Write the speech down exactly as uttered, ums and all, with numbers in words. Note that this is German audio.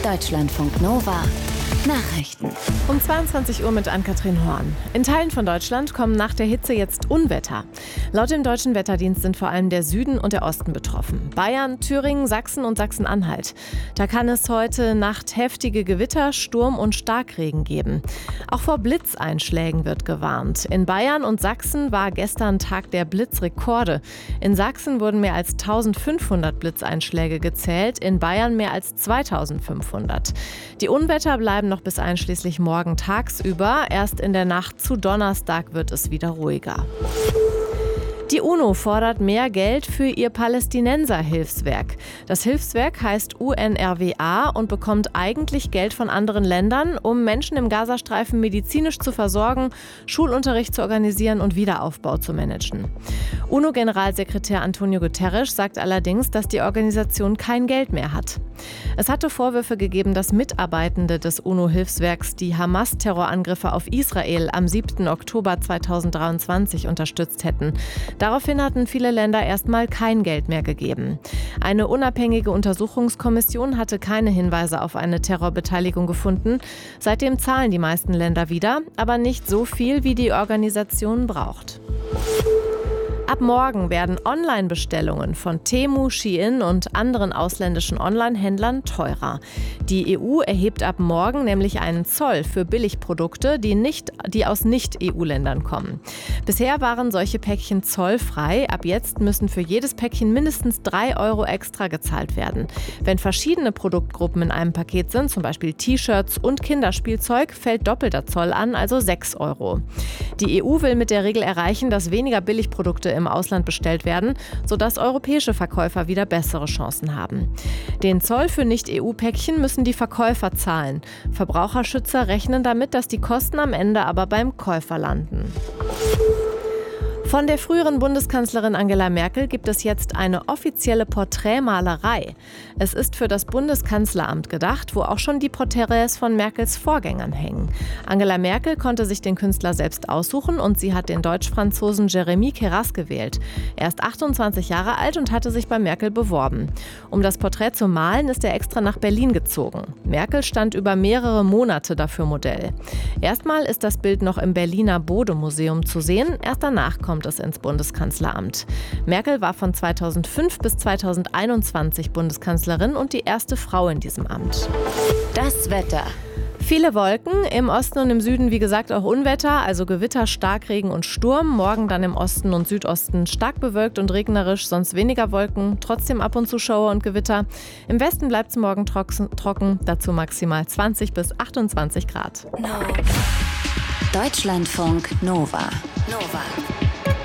Deutschlandfunk Nova Nachrichten. Um zweiundzwanzig Uhr mit Ann-Kathrin Horn. In Teilen von Deutschland kommen nach der Hitze jetzt Unwetter. Laut dem Deutschen Wetterdienst sind vor allem der Süden und der Osten betroffen. Bayern, Thüringen, Sachsen und Sachsen-Anhalt. Da kann es heute Nacht heftige Gewitter, Sturm und Starkregen geben. Auch vor Blitzeinschlägen wird gewarnt. In Bayern und Sachsen war gestern Tag der Blitzrekorde. In Sachsen wurden mehr als eintausendfünfhundert Blitzeinschläge gezählt, in Bayern mehr als zweitausendfünfhundert. Die Unwetter bleiben noch bis einschließlich morgen tagsüber. Erst in der Nacht zu Donnerstag wird es wieder ruhiger. Die UNO fordert mehr Geld für ihr Palästinenser-Hilfswerk. Das Hilfswerk heißt U N R W A und bekommt eigentlich Geld von anderen Ländern, um Menschen im Gazastreifen medizinisch zu versorgen, Schulunterricht zu organisieren und Wiederaufbau zu managen. UNO-Generalsekretär Antonio Guterres sagt allerdings, dass die Organisation kein Geld mehr hat. Es hatte Vorwürfe gegeben, dass Mitarbeitende des UNO-Hilfswerks die Hamas-Terrorangriffe auf Israel am siebten Oktober zweitausenddreiundzwanzig unterstützt hätten. Daraufhin hatten viele Länder erstmal kein Geld mehr gegeben. Eine unabhängige Untersuchungskommission hatte keine Hinweise auf eine Terrorbeteiligung gefunden. Seitdem zahlen die meisten Länder wieder, aber nicht so viel, wie die Organisation braucht. Ab morgen werden Online-Bestellungen von Temu, Shein und anderen ausländischen Online-Händlern teurer. Die E U erhebt ab morgen nämlich einen Zoll für Billigprodukte, die, nicht, die aus Nicht-E U-Ländern kommen. Bisher waren solche Päckchen zollfrei. Ab jetzt müssen für jedes Päckchen mindestens drei Euro extra gezahlt werden. Wenn verschiedene Produktgruppen in einem Paket sind, zum Beispiel T-Shirts und Kinderspielzeug, fällt doppelter Zoll an, also sechs Euro. Die E U will mit der Regel erreichen, dass weniger Billigprodukte im Ausland bestellt werden, sodass europäische Verkäufer wieder bessere Chancen haben. Den Zoll für Nicht-E U-Päckchen müssen die Verkäufer zahlen. Verbraucherschützer rechnen damit, dass die Kosten am Ende aber beim Käufer landen. Von der früheren Bundeskanzlerin Angela Merkel gibt es jetzt eine offizielle Porträtmalerei. Es ist für das Bundeskanzleramt gedacht, wo auch schon die Porträts von Merkels Vorgängern hängen. Angela Merkel konnte sich den Künstler selbst aussuchen und sie hat den Deutsch-Franzosen Jérémy Queyras gewählt. Er ist achtundzwanzig Jahre alt und hatte sich bei Merkel beworben. Um das Porträt zu malen, ist er extra nach Berlin gezogen. Merkel stand über mehrere Monate dafür Modell. Erstmal ist das Bild noch im Berliner Bode-Museum zu sehen, erst danach kommt es ins Bundeskanzleramt. Merkel war von zweitausendfünf bis zweitausendeinundzwanzig Bundeskanzlerin und die erste Frau in diesem Amt. Das Wetter. Viele Wolken, im Osten und im Süden wie gesagt auch Unwetter, also Gewitter, Starkregen und Sturm. Morgen dann im Osten und Südosten stark bewölkt und regnerisch, sonst weniger Wolken, trotzdem ab und zu Schauer und Gewitter. Im Westen bleibt es morgen trocken, dazu maximal zwanzig bis achtundzwanzig Grad. No. Deutschlandfunk Nova. Nova.